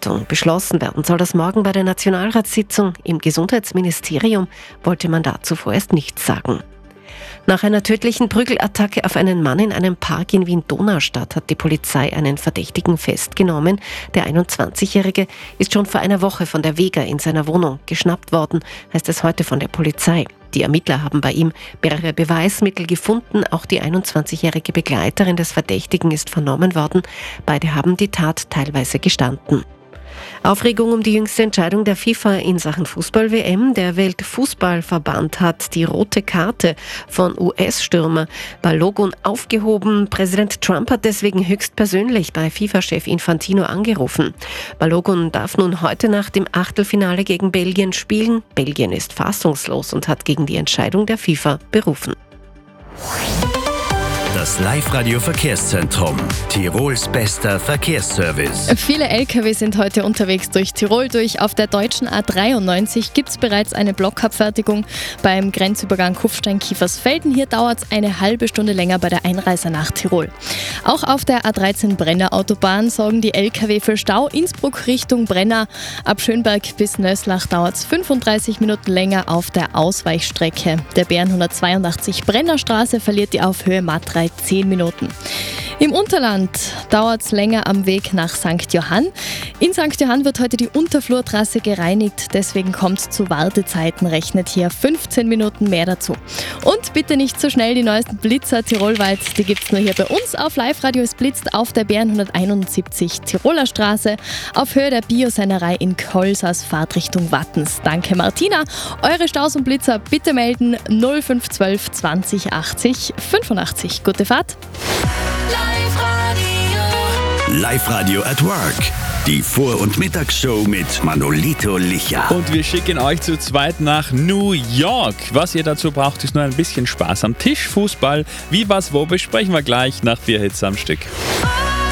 Vorbereitung. Beschlossen werden soll das morgen bei der Nationalratssitzung. Im Gesundheitsministerium wollte man dazu vorerst nichts sagen. Nach einer tödlichen Prügelattacke auf einen Mann in einem Park in Wien-Donaustadt hat die Polizei einen Verdächtigen festgenommen. Der 21-Jährige ist schon vor einer Woche von der Vega in seiner Wohnung geschnappt worden, heißt es heute von der Polizei. Die Ermittler haben bei ihm mehrere Beweismittel gefunden. Auch die 21-jährige Begleiterin des Verdächtigen ist vernommen worden. Beide haben die Tat teilweise gestanden. Aufregung um die jüngste Entscheidung der FIFA in Sachen Fußball-WM. Der Weltfußballverband hat die rote Karte von US-Stürmer Balogun aufgehoben. Präsident Trump hat deswegen höchstpersönlich bei FIFA-Chef Infantino angerufen. Balogun darf nun heute Nacht im Achtelfinale gegen Belgien spielen. Belgien ist fassungslos und hat gegen die Entscheidung der FIFA berufen. Das Live-Radio-Verkehrszentrum. Tirols bester Verkehrsservice. Viele LKW sind heute unterwegs durch Tirol durch. Auf der deutschen A93 gibt es bereits eine Blockabfertigung beim Grenzübergang Kufstein-Kiefersfelden. Hier dauert es eine halbe Stunde länger bei der Einreise nach Tirol. Auch auf der A13 Brenner Autobahn sorgen die LKW für Stau. Innsbruck Richtung Brenner. Ab Schönberg bis Nöslach dauert es 35 Minuten länger auf der Ausweichstrecke. Der Bären 182 Brennerstraße verliert die Aufhöhe Matrei 10 Minuten. Im Unterland dauert es länger am Weg nach St. Johann. In St. Johann wird heute die Unterflurtrasse gereinigt, deswegen kommt es zu Wartezeiten, rechnet hier 15 Minuten mehr dazu. Und bitte nicht so schnell, die neuesten Blitzer tirolweit, die gibt es nur hier bei uns auf Live-Radio. Es blitzt auf der Bären 171 Tiroler Straße, auf Höhe der Biosennerei in Kolsas, Fahrtrichtung Wattens. Danke Martina. Eure Staus und Blitzer bitte melden 0512 20 80 85. Gute Fahrt. Live-Radio at Work. Die Vor- und Mittagsshow mit Manolito Licha. Und wir schicken euch zu zweit nach New York. Was ihr dazu braucht, ist nur ein bisschen Spaß am Tisch. Fußball, wie, was, wo, besprechen wir gleich nach 4 Hits am Stück.